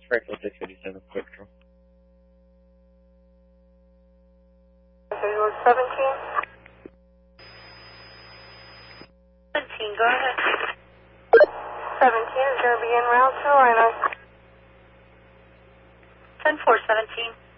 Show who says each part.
Speaker 1: Franklin 657, quick draw.
Speaker 2: 17.
Speaker 3: 17, go ahead.
Speaker 2: 17 is going to be en route to Lino.
Speaker 3: 10-4, 17.